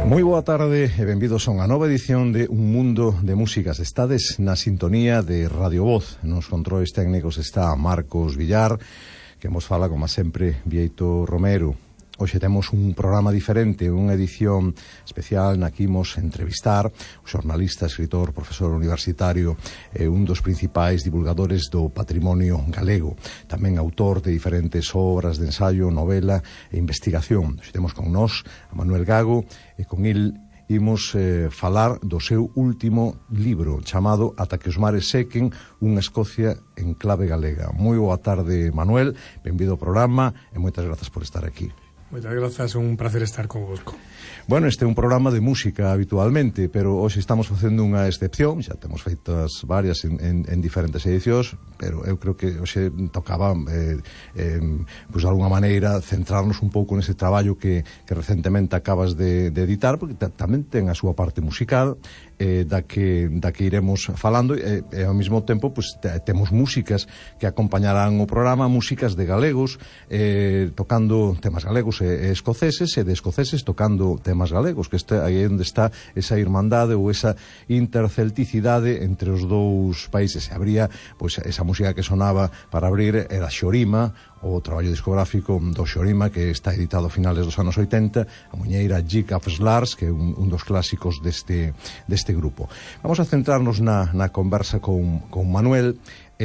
Moi boa tarde e benvidos a unha nova edición de Un Mundo de Músicas. Estades na sintonía de Radio Voz. Nos controles técnicos está Marcos Villar, que nos fala, como sempre, Vieito Romero. Hoxe temos un programa diferente, unha edición especial na que imos entrevistar o xornalista, escritor, profesor universitario e un dos principais divulgadores do patrimonio galego, tamén autor de diferentes obras de ensaio, novela e investigación. Hoxe temos con nós a Manuel Gago e con il imos falar do seu último libro chamado Ata que os mares sequen, unha Escocia en clave galega. Moi boa tarde, Manuel, benvido ao programa e moitas grazas por estar aquí. Moitas grazas, un placer estar convosco. Bueno, este é un programa de música habitualmente, pero hoxe estamos facendo unha excepción, xa temos feitas varias en diferentes edicións, pero eu creo que hoxe tocaba pois de alguna maneira centrarnos un pouco nese traballo que recentemente acabas de editar, porque tamén ten a súa parte musical, da que iremos falando, e ao mesmo tempo pues, temos músicas que acompañarán o programa, músicas de galegos tocando temas galegos e escoceses, e de escoceses tocando temas galegos, que aí é onde está esa irmandade ou esa intercelticidade entre os dous países. E habría, pois, esa música que sonaba para abrir era Xorima, o traballo discográfico do Xorima, que está editado a finales dos anos 80, a muñeira Jig of Slars, que é un dos clásicos deste grupo. Vamos a centrarnos na conversa con Manuel.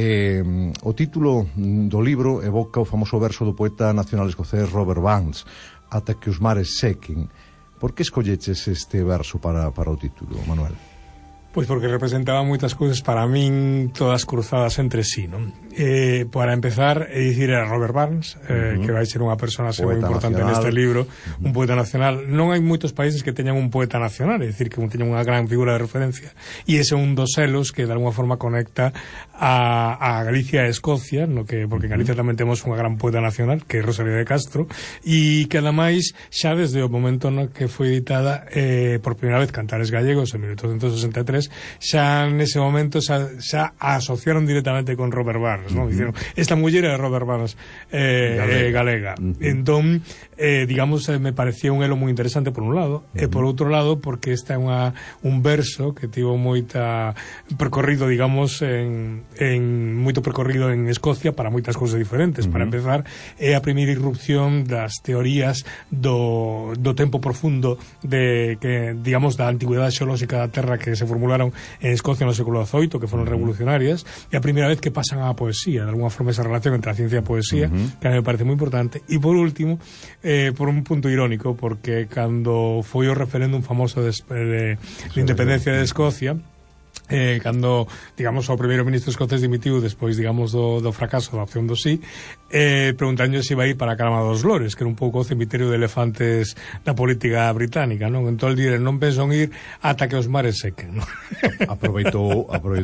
O título do libro evoca o famoso verso do poeta nacional escocés Robert Burns, Ata que os mares sequen. Por que escolleches este verso para o título, Manuel? Pois porque representaba moitas cousas para min, todas cruzadas entre sí, non? Para empezar, dicir era Robert Burns, que vai ser unha persona moi importante neste libro, un poeta nacional. Non hai moitos países que teñan un poeta nacional, é dicir, que teñan unha gran figura de referencia, e ese é un dos selos que de alguma forma conecta a Galicia e Escocia, porque en Galicia tamén temos unha gran poeta nacional, que é Rosalía de Castro, e que ademais xa desde o momento no que foi editada por primeira vez Cantares Gallegos en 1863, xa nese momento xa asociaron directamente con Robert Burns, ¿no? Dicieron, esta muller é Robert Burns galega. Entón, digamos, me parecía un elo moi interesante por un lado, e por outro lado porque esta é un verso que tivo moita percorrido, digamos, moito percorrido en Escocia para moitas cousas diferentes. Para empezar, é a primeira irrupción das teorías do tempo profundo que digamos, da antigüedade xeolóxica da Terra que se formularon en Escocia no século XVIII, que foron revolucionarias, e a primeira vez que pasan á poesía, de alguna forma esa relación entre a ciencia e a poesía, que a mí me parece moi importante. E por último, por un punto irónico, porque cando foi o referéndum famoso de independencia de Escocia, cando, digamos, o primeiro ministro escocés dimitiu despois, digamos, do fracaso da opción do sí, preguntando se iba a ir para a Cama dos Lores, que era un pouco o cemiterio de elefantes da política británica, non? Entón, dire, non penso en ir ata que os mares sequen, non? Aproveitou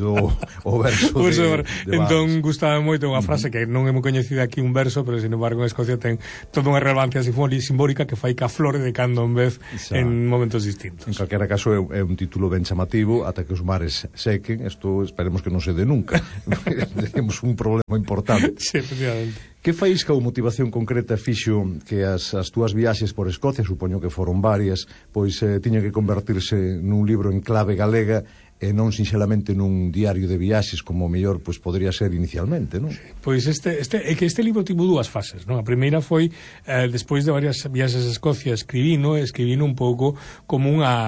o verso de entón, gustaba moito unha frase que non é moi coñecida aquí, un verso, pero, sin embargo, en Escocia ten toda unha relevancia simbólica que fai que a flore de cando en vez en momentos distintos. En calquera caso, é un título ben chamativo, Ata que os mares sequen. Isto esperemos que non se dé nunca. Temos un problema importante. Sí, efectivamente. Que faísca ou motivación concreta fixo que as túas viaxes por Escocia, supoño que foron varias, pois tiña que convertirse nun libro en clave galega e non sinxelamente nun diario de viaxes como mellor pois podría ser inicialmente, non? Pois este libro tivo dúas fases, non? A primeira foi despois de varias viaxes a Escocia escribino un pouco como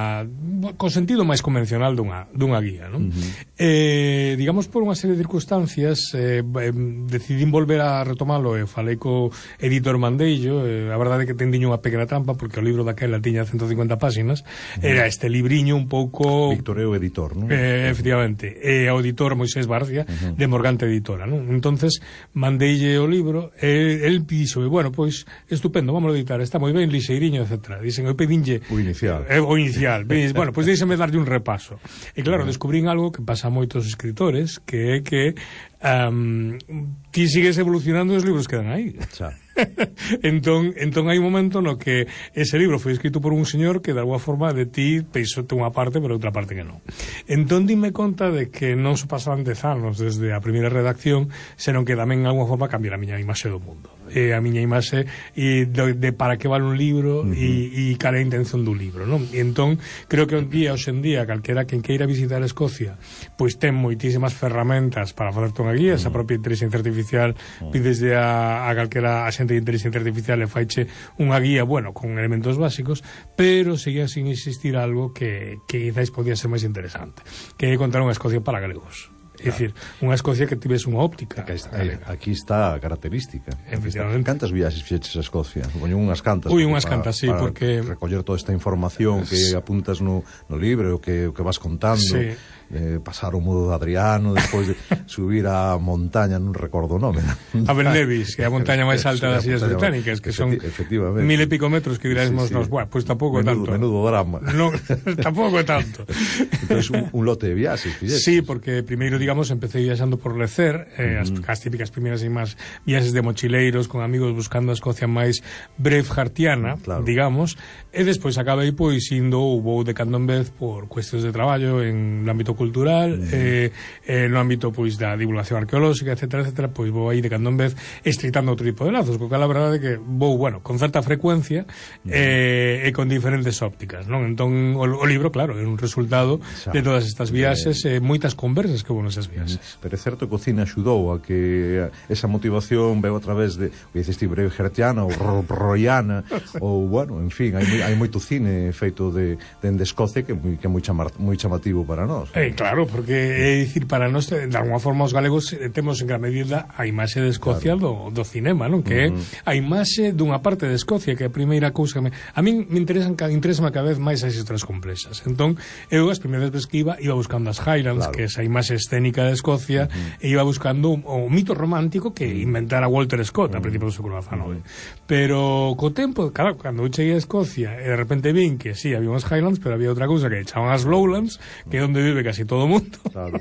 co sentido máis convencional dunha guía, non? Digamos, por unha serie de circunstancias decidín volver a retomalo e falei co editor Mandello. A verdade é que tendiño unha pequena trampa porque o libro daquela tiña 150 páxinas, era este libriño un pouco... Víctor é o editor, non? Efectivamente, e o editor Moisés Barcia de Morgante Editora, non? Entonces mandeille o libro e el dixo, bueno, pois estupendo, vamos a editar, está moi ben, lixeiriño, etc. Dicen, eu pedinlle o inicial. Bueno, pois deixame darlle un repaso. E claro, descubrín algo que pasa a moitos escritores, que é que ti sigues evolucionando e os libros quedan aí. entón hai un momento no que ese libro foi escrito por un señor que de alguma forma de ti peixote unha parte pero outra parte que non. Entón dime conta de que non se pasaban 10 anos desde a primeira redacción, senón que tamén en alguma forma cambiar a miña imaxe do mundo. a miña imaxe de para que vale un libro e cal é a intención do libro, non? E entón, creo que hoxe en día, calquera quen queira visitar Escocia, pois ten moitísimas ferramentas para facerte unha guía. Esa propia inteligencia artificial, pidesde a calquera xente de inteligencia artificial e faiche unha guía, bueno, con elementos básicos, pero seguía sin existir algo que quizás podía ser máis interesante, que é contar unha Escocia para galegos. É dicir, unha Escocia que tivese unha óptica. Aquí está a característica. Efectivamente. Cantas viaxes fixeches a Escocia? Poño unhas cantas. Unhas cantas, sí, porque recoller toda esta información que apuntas no libro, o que vas contando. Sí. Pasar o mudo de Adriano, despois de subir a montaña, non recordo o nome. A Belnevis, que é a montaña máis alta das Illas Británicas, que son 1000 e pico metros, que dirásemos nos, pois tampouco é tanto. Menudo drama. Non, tampouco é tanto. Entonces, un lote de viaxes, fixetes. Sí, porque primeiro, digamos, empecé viaxando por lecer, as típicas primeiras e máis viaxes de mochileiros con amigos buscando a Escocia máis braveheartiana, digamos, e despois acabei pois indo ou vou de cando en vez por cuestións de traballo en ámbito cultural, no ámbito pois da divulgación arqueolóxica, etcétera, pois vou aí de cando en vez estritando outro tipo de lazos, porque a verdade é que vou, bueno, con certa frecuencia e con diferentes ópticas, non? Entón, o libro, claro, é un resultado de todas estas viaxes e moitas conversas que houve nesas viaxes. Pero é certo que o cine axudou a que esa motivación veo a través de, o que dices ti, braveheartiana ou roiana, ou, bueno, en fin, hai moito cine feito de Escocia que é moi chamativo para nós. Claro, porque é dicir, para nós, de alguma forma, os galegos temos en gran medida a imaxe de Escocia do cinema, non? Que é a imaxe dunha parte de Escocia, que é a primeira cousa que a min me interesan cada vez máis as historias complexas. Entón, eu as primeiras veces que iba buscando as Highlands, que é esa imaxe escénica de Escocia, e iba buscando o mito romántico que inventara Walter Scott a principios do século XIX. Pero co tempo, claro, cando eu cheguei a Escocia e de repente vin que sí, había unhas Highlands, pero había outra cousa que chaman as Lowlands, que é onde vive casi todo o mundo,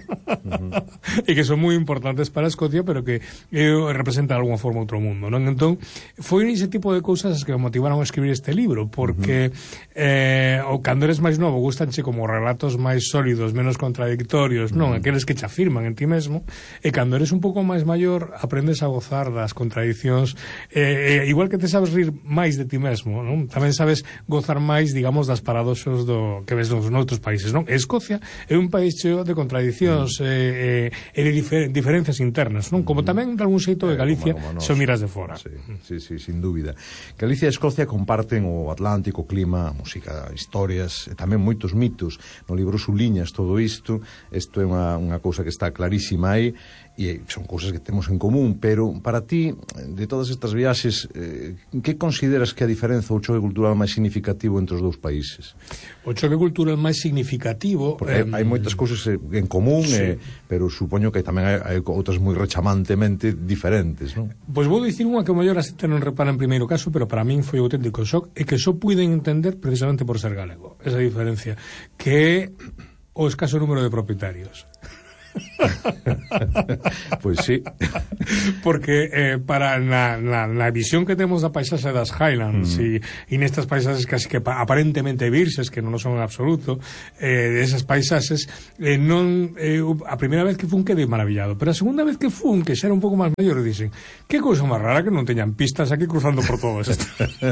e que son moi importantes para Escocia, pero que representan de alguna forma outro mundo, non? Entón, foi ese tipo de cousas que me motivaron a escribir este libro, porque cando eres máis novo gustanche como relatos máis sólidos, menos contradictorios, non? Aqueles que te afirman en ti mesmo, e cando eres un pouco máis maior aprendes a gozar das contradicións, igual que te sabes rir máis de ti mesmo, non? Tamén sabes gozar máis, digamos, das paradoxos que ves nos outros países, non? Escocia é un país cheo de contradicións e de diferencias internas, non? Como tamén de algún xeito de Galicia se o miras de fora. Sí, sin dúbida. Galicia e Escocia comparten o Atlántico, o clima, a música, historias e tamén moitos mitos. No libro suliñas todo isto é unha cousa que está clarísima aí, e son cousas que temos en común, pero para ti, de todas estas viaxes, que consideras que a diferenza ou choque cultural máis significativo entre os dous países? O choque cultural máis significativo... Porque hai moitas cousas en común, pero supoño que tamén hai outras moi rechamantemente diferentes, non? Pois vou dicir unha que o mellor a xente non repara en primeiro caso, pero para min foi auténtico shock, e que só puiden entender precisamente por ser galego, esa diferencia, que é o escaso número de propietarios. Pois sí. Porque para na visión que temos da paisaxe das Highlands e nestas paisaxes casi que aparentemente virxes, que non son en absoluto, esas paisaxes, a primeira vez que fun quedei maravillado, pero a segunda vez que fun, que xa era un pouco máis maior, dixen, que cousa máis rara que non teñan pistas aquí cruzando por todo isto.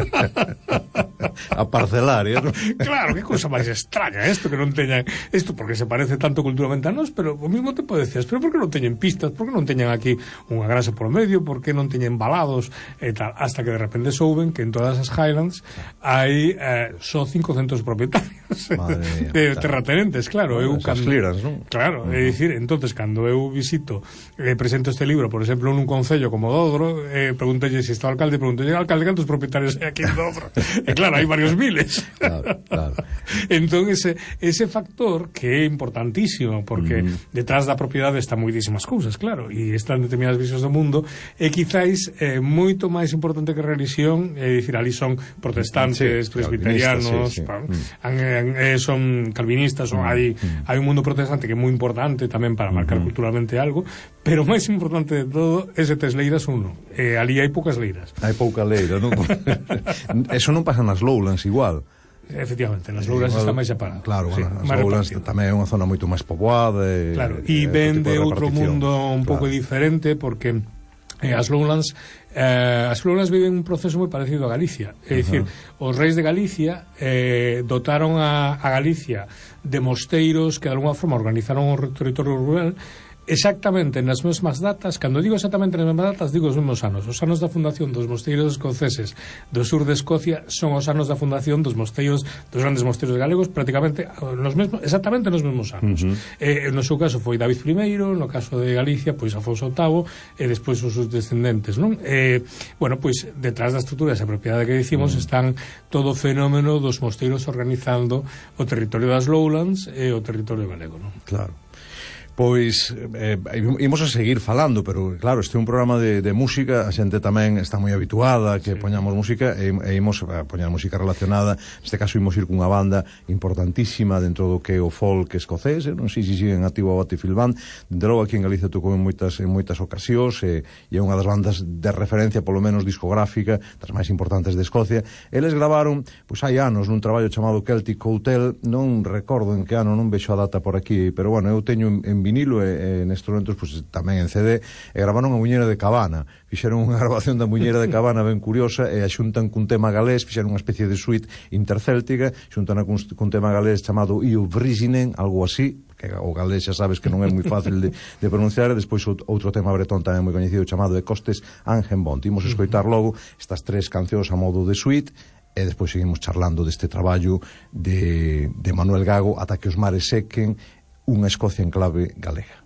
A parcelaria, ¿no? Claro, que cousa máis extraña isto, que non teñan isto, porque se parece tanto culturalmente a nós, pero ao mesmo tempo decías, pero por que non teñen pistas, por que non teñen aquí unha grasa por medio, por que non teñen balados e tal, hasta que de repente souben que en todas as Highlands hai só 500 propietarios de terratenentes, claro. Clearance, non? Claro, é dicir, entonces cando eu visito presento este libro, por exemplo, nun concello como Dodro, pregúntelle se está o alcalde, pregúntelle ao alcalde cantos propietarios hai aquí en Dodro, e claro, hai varios miles. Claro. Entón ese factor que é importantísimo, porque detrás da propiedade están moitísimas cousas, claro, e están determinadas visións do mundo, e quizáis moito máis importante que a religión, é dicir, ali son protestantes, presbiterianos, son calvinistas, hai un mundo protestante que é moi importante tamén para marcar culturalmente algo, pero máis importante de todo é se tes leiras ou non. Ali hai poucas leiras. Hai pouca leira, non? Eso non pasa nas Lowlands igual. Efectivamente, nas Lowlands está máis separado. Claro, sí, as Lowlands tamén é unha zona moito máis poboada. Claro, e ven de outro mundo un pouco diferente, porque As Lowlands viven un proceso moi parecido a Galicia, é dicir, os reis de Galicia dotaron a Galicia de mosteiros que de alguna forma organizaron o territorio rural exactamente nas mesmas datas. Cando digo exactamente nas mesmas datas, digo os mesmos anos. Os anos da fundación dos mosteiros escoceses do sur de Escocia son os anos da fundación dos grandes mosteiros galegos, prácticamente exactamente nos mesmos anos. No seu caso foi David I, no caso de Galicia, pois Afonso VIII, e despois os seus descendentes, non? Bueno, pois detrás da estrutura esa propiedade que dicimos están todo o fenómeno dos mosteiros organizando o territorio das Lowlands e o territorio galego, non? Claro. Pois imos a seguir falando, pero claro, este é un programa de música, a xente tamén está moi habituada a que poñamos música e imos a poñar música relacionada. Neste caso imos ir cunha banda importantísima dentro do que é o folk escocés, non sei se siguen activo a Battlefield Band. Dende logo aquí en Galicia tocou en moitas ocasións e é unha das bandas de referencia, polo menos discográfica, das máis importantes de Escocia. Eles gravaron, pois hai anos, nun traballo chamado Celtic Hotel, non recordo en que ano, non vexo a data por aquí, pero bueno, eu teño en vinilo e nestes momentos pues, tamén en CD, e gravaron a Muñeira de Cabana. Fixeron unha grabación da Muñeira de Cabana ben curiosa e a xuntan cun tema galés, fixeron unha especie de suite intercéltica, xuntan cun tema galés chamado Io Brisinen, algo así, que o galés xa sabes que non é moi fácil de pronunciar, e despois outro tema bretón tamén moi coñecido chamado E Costes Angenbont. Imos escoitar logo estas tres cancións a modo de suite e despois seguimos charlando deste traballo de Manuel Gago, Ata que os mares sequen, unha Escocia en clave galega.